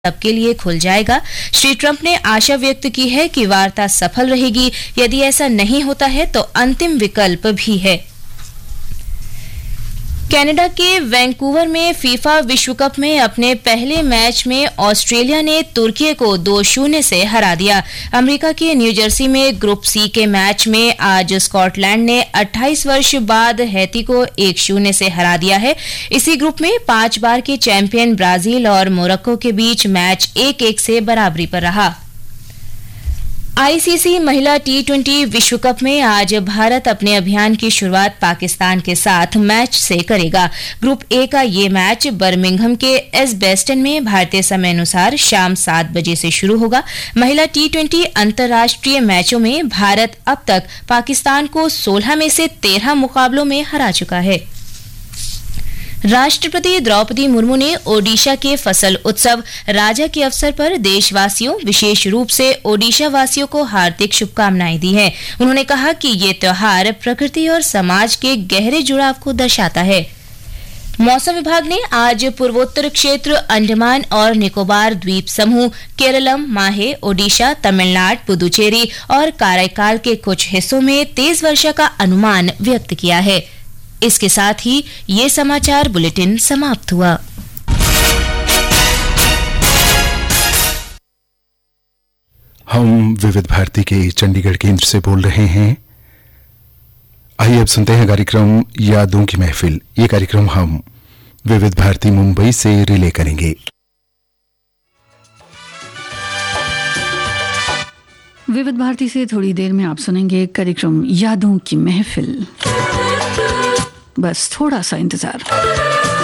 सबके लिए खुल जाएगा। श्री ट्रंप ने आशा व्यक्त की है कि वार्ता सफल रहेगी। यदि ऐसा नहीं होता है तो अंतिम विकल्प भी है। कनाडा के वैंकूवर में फीफा विश्व कप में अपने पहले मैच में ऑस्ट्रेलिया ने तुर्की को 2-0 से हरा दिया। अमेरिका के न्यू जर्सी में ग्रुप सी के मैच में आज स्कॉटलैंड ने 28 वर्ष बाद हैती को 1-0 से हरा दिया है। इसी ग्रुप में 5 बार के चैंपियन ब्राजील और मोरक्को के बीच मैच 1-1 से बराबरी पर रहा। आईसीसी महिला टी20 विश्व कप में आज भारत अपने अभियान की शुरुआत पाकिस्तान के साथ मैच से करेगा। ग्रुप ए का ये मैच बर्मिंघम के एजबेस्टन में भारतीय समय अनुसार शाम 7 बजे से शुरू होगा। महिला टी20 अंतर्राष्ट्रीय मैचों में भारत अब तक पाकिस्तान को 16 में से 13 मुकाबलों में हरा चुका है। राष्ट्रपति द्रौपदी मुर्मू ने ओडिशा के फसल उत्सव राजा के अवसर पर देशवासियों, विशेष रूप से ओडिशा वासियों को हार्दिक शुभकामनाएं दी हैं। उन्होंने कहा कि ये त्योहार प्रकृति और समाज के गहरे जुड़ाव को दर्शाता है। मौसम विभाग ने आज पूर्वोत्तर क्षेत्र, अंडमान और निकोबार द्वीप समूह, केरलम, माहे, ओडिशा, तमिलनाडु, पुदुचेरी और काराइकाल के कुछ हिस्सों में तेज वर्षा का अनुमान व्यक्त किया है। इसके साथ ही ये समाचार बुलेटिन समाप्त हुआ। हम विविध भारती के चंडीगढ़ केंद्र से बोल रहे हैं। आइए अब सुनते हैं कार्यक्रम यादों की महफिल। ये कार्यक्रम हम विविध भारती मुंबई से रिले करेंगे। विविध भारती से थोड़ी देर में आप सुनेंगे कार्यक्रम यादों की महफिल। बस थोड़ा सा इंतजार।